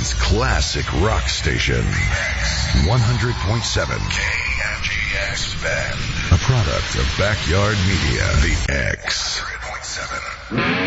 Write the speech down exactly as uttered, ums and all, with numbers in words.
Philly's classic rock station. one hundred point seven K M G X Bend. A product of Backyard Media. The X. one hundred point seven